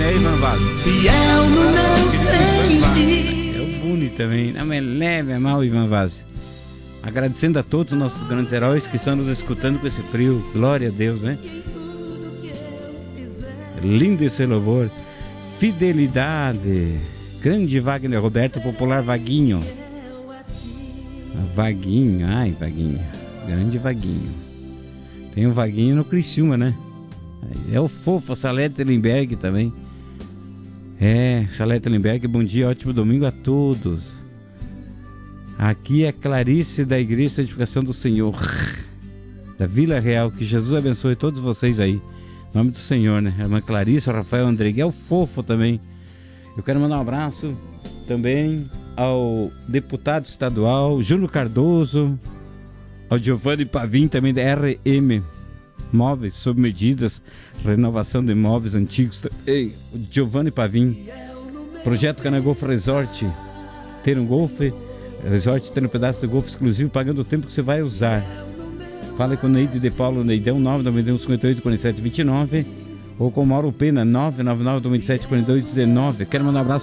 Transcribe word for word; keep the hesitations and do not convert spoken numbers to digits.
É Ivan Vaz. Fiel no meu sentir. É o Buni também. Não me leve a mal, Ivan Vaz. Agradecendo a todos os nossos grandes heróis que estão nos escutando com esse frio. Glória a Deus, né? Lindo esse louvor. Fidelidade. Grande Wagner Roberto, popular Vaguinho. Vaguinho, ai Vaguinho. Grande Vaguinho. Tem um Vaguinho no Criciúma, né? É o fofo, Salete Limberg também. É, Salete Limberg, bom dia, ótimo domingo a todos. Aqui é Clarice da Igreja de Edificação do Senhor, da Vila Real. Que Jesus abençoe todos vocês aí. Em nome do Senhor, né? A irmã Clarice, o Rafael Andrigues, é o fofo também. Eu quero mandar um abraço também ao deputado estadual Júlio Cardoso, ao Giovanni Pavim, também da R M Móveis sob medidas, renovação de imóveis antigos. Ei, o Giovanni Pavim, projeto Canagolf Resort, ter um golfe, resort ter um pedaço de golfe exclusivo, pagando o tempo que você vai usar. Fala com o Neide de Paulo Neidão, nove nove um, cinco oito, quatro sete dois nove, ou com o Mauro Pena, nove nove nove, dois sete, quatro dois um nove. Quero mandar um abraço